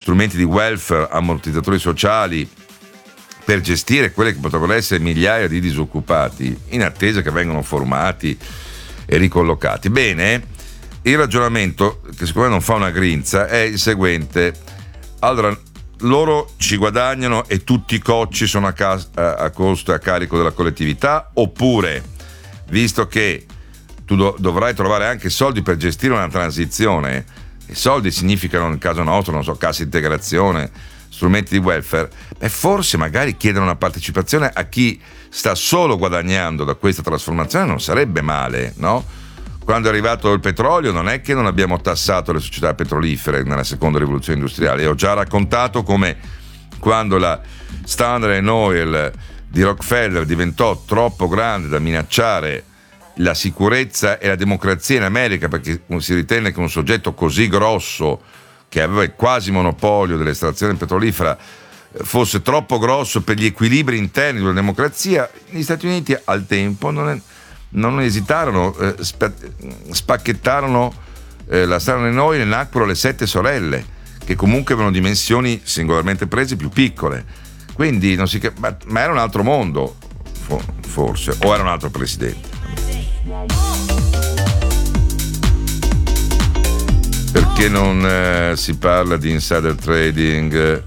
strumenti di welfare, ammortizzatori sociali, per gestire quelle che potrebbero essere migliaia di disoccupati in attesa che vengano formati e ricollocati. Bene, il ragionamento, che secondo me non fa una grinza, è il seguente: allora, loro ci guadagnano e tutti i cocci sono a costo e a carico della collettività, oppure, visto che tu dovrai trovare anche soldi per gestire una transizione, e soldi significano nel caso nostro, non so, cassa integrazione, strumenti di welfare, forse magari chiedere una partecipazione a chi sta solo guadagnando da questa trasformazione non sarebbe male, no? Quando è arrivato il petrolio non è che non abbiamo tassato le società petrolifere nella seconda rivoluzione industriale. Io ho già raccontato come quando la Standard Oil di Rockefeller diventò troppo grande da minacciare la sicurezza e la democrazia in America, perché si ritenne che un soggetto così grosso, che aveva il quasi monopolio dell'estrazione petrolifera, fosse troppo grosso per gli equilibri interni della democrazia, gli Stati Uniti al tempo non esitarono, spacchettarono la Standard Oil e nacquero le 7 sorelle, che comunque avevano dimensioni singolarmente prese più piccole. Quindi ma era un altro mondo, forse, o era un altro presidente. Perché non si parla di insider trading?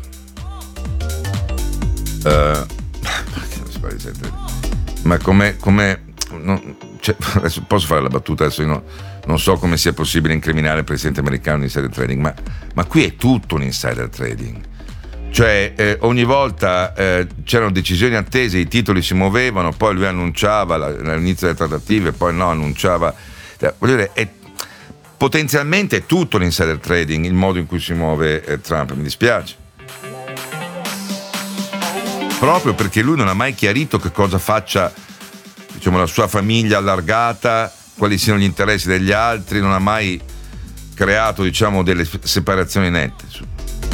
Perché non si parla di insider trading? Ma come adesso posso fare la battuta, adesso io non so come sia possibile incriminare il presidente americano di insider trading, ma qui è tutto un insider trading. Cioè ogni volta c'erano decisioni attese, i titoli si muovevano, poi lui annunciava all'inizio delle trattative, poi no, annunciava. Voglio dire, potenzialmente è tutto l'insider trading, il modo in cui si muove Trump, mi dispiace. Proprio perché lui non ha mai chiarito che cosa faccia, diciamo, la sua famiglia allargata, quali siano gli interessi degli altri, non ha mai creato, diciamo, delle separazioni nette.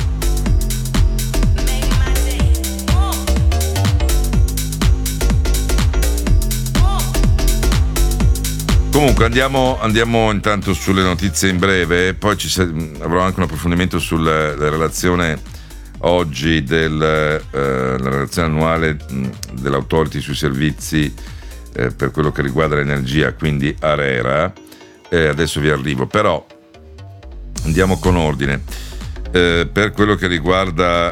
Comunque andiamo intanto sulle notizie in breve, poi avrò anche un approfondimento sulla relazione oggi la relazione annuale dell'Authority sui servizi per quello che riguarda l'energia, quindi ARERA. Adesso vi arrivo, però andiamo con ordine. Per quello che riguarda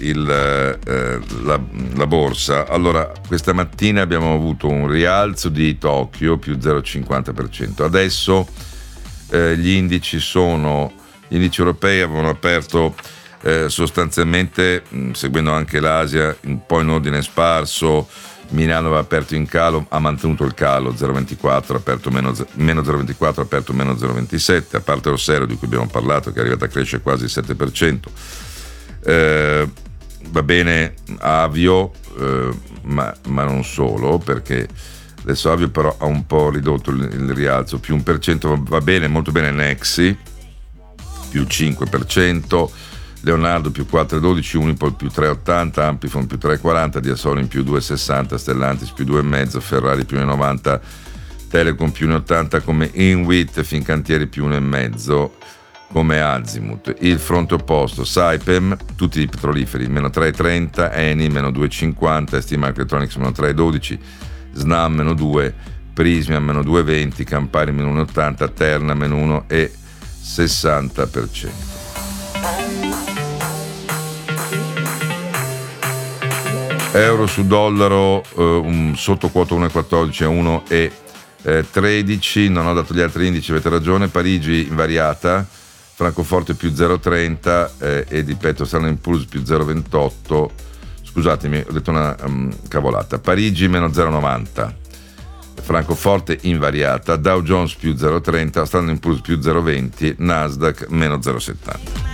la borsa, allora questa mattina abbiamo avuto un rialzo di Tokyo più 0,50%. Adesso gli indici europei avevano aperto sostanzialmente, seguendo anche l'Asia, un po' in ordine sparso. Milano aveva aperto in calo, ha mantenuto il calo 0,24, aperto meno 0,24, aperto meno 0,27, a parte Orsero di cui abbiamo parlato, che è arrivato a crescere quasi il 7%. Va bene Avio, ma non solo, perché adesso Avio però ha un po' ridotto il rialzo, più 1%, va bene, molto bene Nexi, più 5%, Leonardo più 4,12, Unipol più 3,80, Amplifon più 3,40, Diasolin più 2,60, Stellantis più 2,5, Ferrari più 1,90, Telecom più 1,80 come Inwit, Fincantieri più 1,5 come Azimut. Il fronte opposto, Saipem, tutti i petroliferi, meno 3,30, Eni meno 2,50, ST Microelectronics meno 3,12, Snam meno 2, Prysmian meno 2,20, Campari meno 1,80, Terna meno 1,60%. Euro su dollaro sotto quota 1,14 a 1,13, non ho dato gli altri indici, avete ragione. Parigi invariata, Francoforte più 0,30 e di petto Standard & Poor's più 0,28. Scusatemi, ho detto una cavolata. Parigi meno 0,90, Francoforte invariata, Dow Jones più 0,30, Standard & Poor's più 0,20, Nasdaq meno 0,70.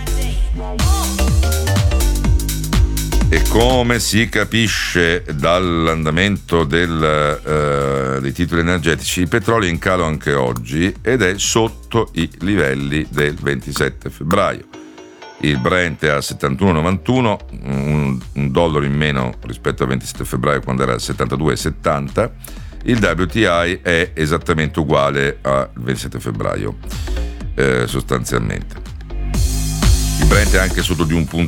E come si capisce dall'andamento dei titoli energetici, il petrolio è in calo anche oggi ed è sotto i livelli del 27 febbraio. Il Brent è a 71,91, un dollaro in meno rispetto al 27 febbraio quando era a 72,70. Il WTI è esattamente uguale al 27 febbraio, sostanzialmente. Il Brent è anche sotto di un punto